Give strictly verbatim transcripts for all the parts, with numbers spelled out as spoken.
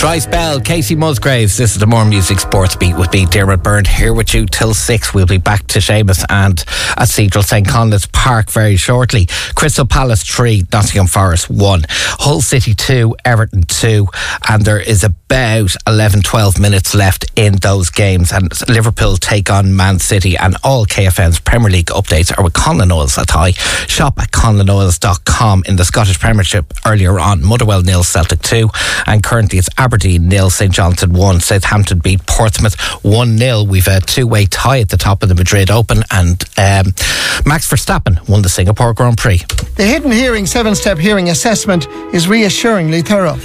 Dry spell, Casey Musgraves. This is the More Music Sports Beat with me, Dermot Byrne, here with you till six. We'll be back to Seamus and at Cedral St Conleth's Park very shortly. Crystal Palace three, Nottingham Forest one, Hull City two, Everton two, and there is about eleven twelve minutes left in those games, and Liverpool take on Man City. And all K F N's Premier League updates are with Conlon Oils at High. Shop at conlon oils dot com. In the Scottish Premiership earlier on, Motherwell nil, Celtic two, and currently it's Aberdeen nil, St Johnstone one. Southampton beat Portsmouth one nil. We've a two-way tie at the top of the Madrid Open, and um, Max Verstappen won the Singapore Grand Prix. The Hidden Hearing seven-step hearing assessment is reassuringly thorough.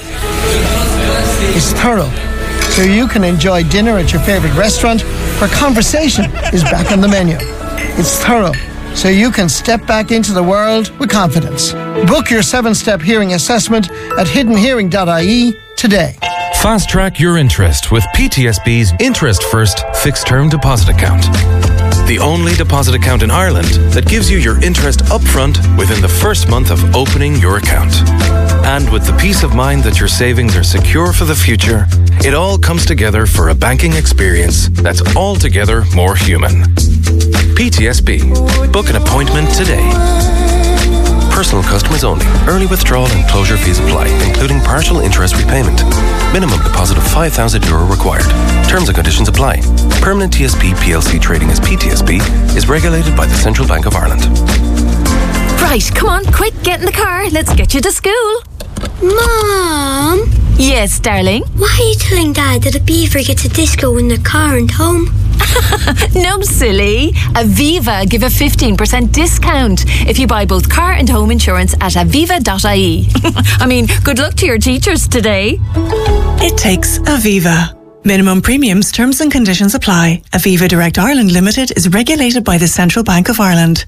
It's thorough, so you can enjoy dinner at your favourite restaurant where conversation is back on the menu. It's thorough, so you can step back into the world with confidence. Book your seven-step hearing assessment at hidden hearing dot I E today. Fast track your interest with P T S B's Interest First Fixed Term Deposit Account. The only deposit account in Ireland that gives you your interest upfront within the first month of opening your account. And with the peace of mind that your savings are secure for the future, it all comes together for a banking experience that's altogether more human. P T S B. Book an appointment today. Personal customers only. Early withdrawal and closure fees apply, including partial interest repayment. Minimum deposit of five thousand euro required. Terms and conditions apply. Permanent T S B P L C trading as P T S B is regulated by the Central Bank of Ireland. Right, come on, quick, get in the car. Let's get you to school. Mom? Yes, darling? Why are you telling Dad that a beaver gets a disco in their car and home? No, silly. Aviva give a fifteen percent discount if you buy both car and home insurance at aviva dot I E. I mean, good luck to your teachers today. It takes Aviva. Minimum premiums, terms and conditions apply. Aviva Direct Ireland Limited is regulated by the Central Bank of Ireland.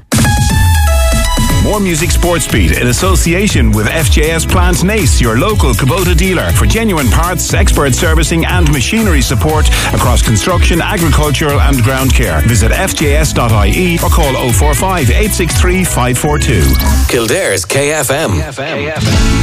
More Music Sports Beat in association with F J S Plant Nace, your local Kubota dealer for genuine parts, expert servicing and machinery support across construction, agricultural and ground care. Visit f j s dot I E or call oh four five, eight six three, five four two. Kildare's K F M. K F M.